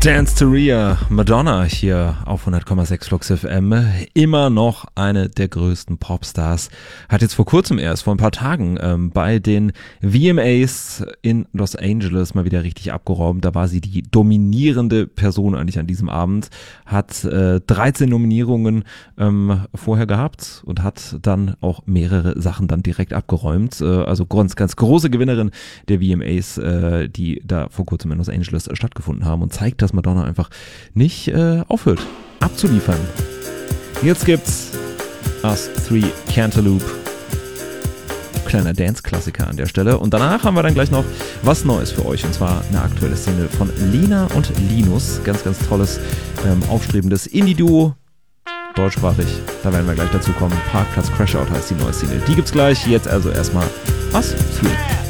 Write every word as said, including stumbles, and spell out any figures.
Dance to Rhea, Madonna hier auf hundert Komma sechs Flux F M. Immer noch eine der größten Popstars. Hat jetzt vor kurzem erst, vor ein paar Tagen, ähm, bei den V M As in Los Angeles mal wieder richtig abgeräumt. Da war sie die dominierende Person eigentlich an diesem Abend. Hat äh, dreizehn Nominierungen ähm, vorher gehabt und hat dann auch mehrere Sachen dann direkt abgeräumt. Äh, also ganz, ganz große Gewinnerin der V M As, äh, die da vor kurzem in Los Angeles äh, stattgefunden haben und zeigt, dass Madonna einfach nicht äh, aufhört abzuliefern. Jetzt gibt's Us Three Cantaloupe. Kleiner Dance-Klassiker an der Stelle. Und danach haben wir dann gleich noch was Neues für euch. Und zwar eine aktuelle Single von Lena und Linus. Ganz, ganz tolles, ähm, aufstrebendes Indie-Duo. Deutschsprachig. Da werden wir gleich dazu kommen. Parkplatz Crashout heißt die neue Single. Die gibt's gleich. Jetzt also erstmal Us Three.